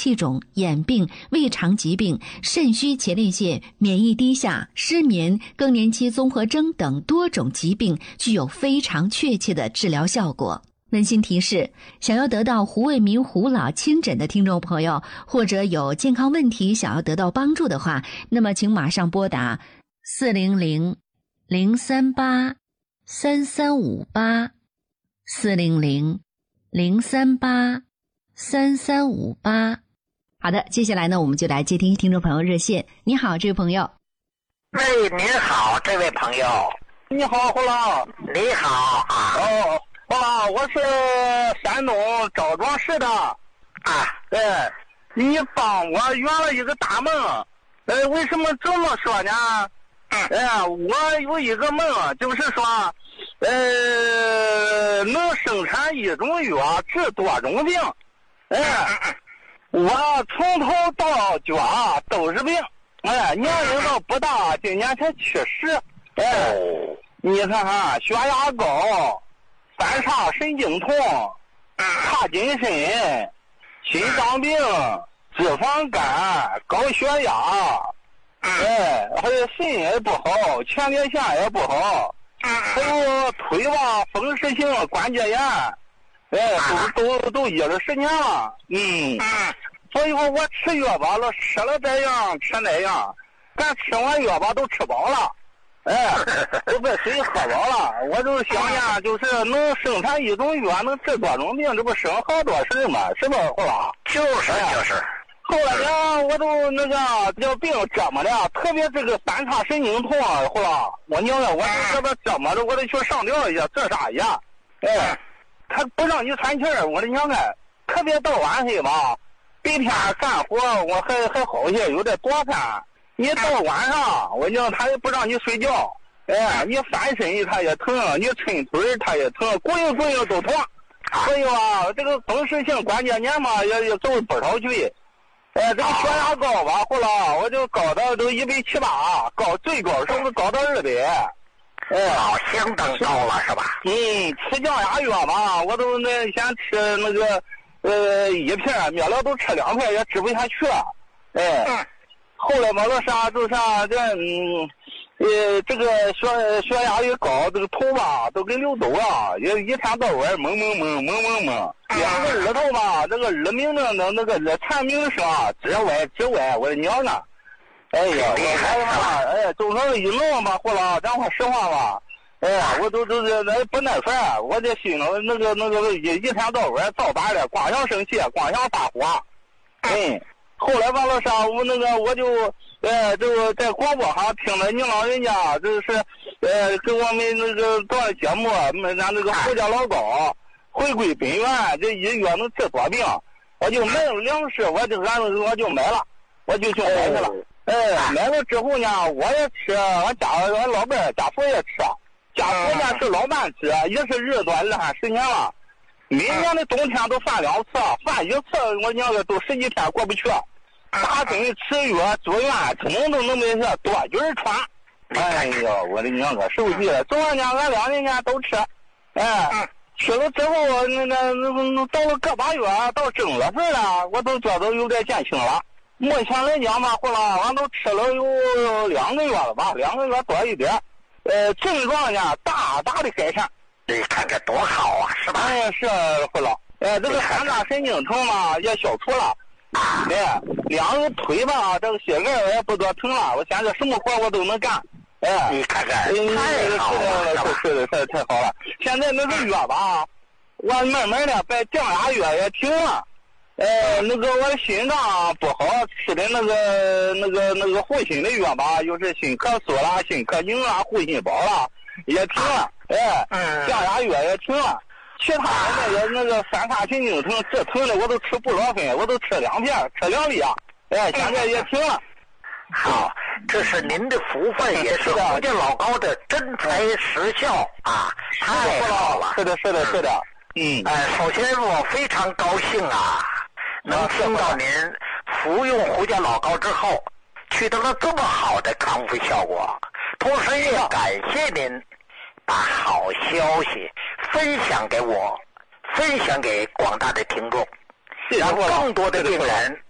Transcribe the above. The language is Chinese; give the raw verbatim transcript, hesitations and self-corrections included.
气肿、眼病、胃肠疾病、肾虚前列腺、免疫低下、失眠、更年期综合征等多种疾病，具有非常确切的治疗效果。温馨提示：想要得到胡卫民胡老亲诊的听众朋友，或者有健康问题想要得到帮助的话，那么请马上拨打四零零零三八三三五八四零零零三八三三五八。好的，接下来呢，我们就来接听听众朋友热线。你好，这位朋友。 喂，您好，这位朋友。 你好，胡老。 你好啊。 哦。啊，我是山东枣庄市的啊，对，你帮我圆了一个大梦，呃，为什么这么说呢？哎，我有一个梦，就是说，呃，能生产一种药治多种病，哎，我从头到脚都是病，哎，年龄倒不大，今年才七十，哎，你看看血压高。三叉神经痛、帕金森、心脏病、脂肪肝、高血压，哎，还有肾也不好，前列腺也不好，还有腿吧风湿性关节炎，哎，都都都一二十年了，嗯，所以说我吃药吧，了吃了这样吃那样，但吃完药吧都吃饱了。哎，都把水喝饱了，我就想呀，就是能生产一种药，能治多种病，这不省好多事嘛，是不，胡老？ 就是就是。 后来呢，我都那个这病折磨的，特别这个三叉神经痛，胡老，我娘啊，我这边折磨的，我得去上吊一下，自杀一下。哎，他不让你喘气儿，我的娘啊，特别到晚黑吧，白天干活我还还好些，有点多饭。你到晚上，我讲他也不让你睡觉，哎，你翻身他也疼，你抻腿他也疼，滚悠滚悠都疼。所以吧，这个风湿性关节炎嘛，也也走不少去。哎，这个血压高吧，后来我就高到都一百七八，高最高时候高到二百。哎， 好，相当高了是吧？ 嗯，吃降压药嘛，我都那先吃那个呃一片，灭了都吃两片也吃不下去。哎。嗯，后来嘛，个啥就啥这嗯，呃，这个血血压一高，这个头吧都跟流斗啊，也一天到晚蒙蒙蒙蒙蒙蒙，两个耳朵吧，这个耳鸣的那那个耳蝉鸣声啊，直歪直歪，我的娘啊！哎呀，我我嘛，哎，就那一弄吧，后来咱说实话吧，哎呀，我都都是那不耐烦，我这心里那个那个一一天到晚造反的，光想生气，光想发火，嗯。后来完了啥，我那个我就呃，这个在广播上听了你老人家，就是呃，给我们那个做的节目，咱那个胡家老高回归本源，这一药能治多病，我就买了粮食，我就俺我就买了，我就去买去了。哎，买了之后呢，我也吃，我家我老伴儿家父也吃，家父呢是老伴吃，也是日多二三十年了，每年的冬天都犯两次，犯一次我娘的都十几天过不去。打针吃药住院，通通都能没事，多菌传。哎呀，我的娘个手机，昨天俺两年年都吃，哎，吃了之后那那那到了个把月，到正月份了，我都觉得有点减轻了。目前来讲吧，后来俺都吃了有两个月了吧，两个月多一点，呃，症状呢大大的改善。 你看这多好啊，是吧？ 哎，是后来，哎，这个三叉神经疼嘛也消除了。哎，两个腿吧，这个膝盖也不多疼了。我现在什么活我都能干。哎， 你看看， 太好了，是的，是太好了。现在那个药吧，我慢慢的把降压药也停了。呃，那个我的心脏不好，吃的那个那个那个护心的药吧，又是心可素啦、心可宁啦、护心宝啦，也停了。哎，降压药也停了。其他的那个那个三叉神经疼治疼的我都吃布洛芬，我都吃两片，吃两粒啊。哎，现在也停了。 好，这是您的福分，也是福建老高的真材实效啊！太好了， 是的，是的，是的。嗯， 呃，首先我非常高兴啊，能听到您服用胡家老高之后取得了这么好的康复效果，同时也感谢您把好消息分享给我，分享给广大的听众，让更多的病人